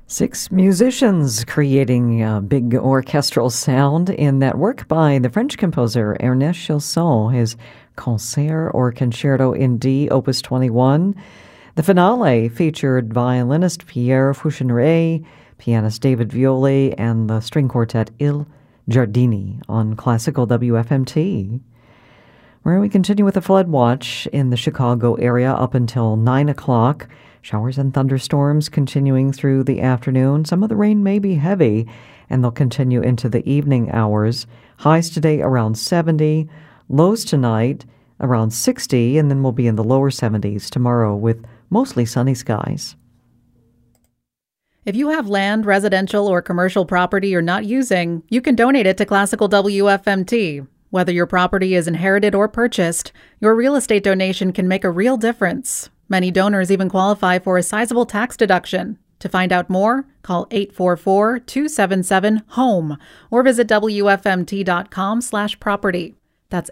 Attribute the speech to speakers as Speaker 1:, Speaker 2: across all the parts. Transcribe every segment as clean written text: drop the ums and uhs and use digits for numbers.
Speaker 1: Six musicians creating a big orchestral sound in that work by the French composer Ernest Chausson, his Concert or Concerto in D, Opus 21. The finale featured violinist Pierre Fouchonnet, pianist David Violi, and the string quartet Il Giardini on Classical WFMT. Where we continue with a flood watch in the Chicago area up until 9 o'clock. Showers and thunderstorms continuing through the afternoon. Some of the rain may be heavy, and they'll continue into the evening hours. Highs today around 70, lows tonight around 60, and then we'll be in the lower 70s tomorrow with mostly sunny skies.
Speaker 2: If you have land, residential, or commercial property you're not using, you can donate it to Classical WFMT. Whether your property is inherited or purchased, your real estate donation can make a real difference. Many donors even qualify for a sizable tax deduction. To find out more, call 844-277-HOME or visit WFMT.com/property. That's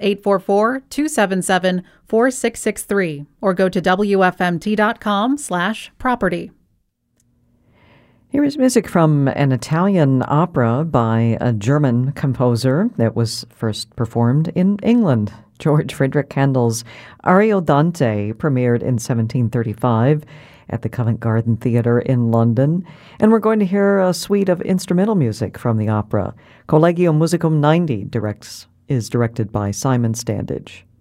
Speaker 2: 844-277-4663 or go to WFMT.com/property.
Speaker 1: Here is music from an Italian opera by a German composer that was first performed in England. George Frideric Handel's Ariodante premiered in 1735 at the Covent Garden Theatre in London. And we're going to hear a suite of instrumental music from the opera. Collegium Musicum 90 is directed by Simon Standage.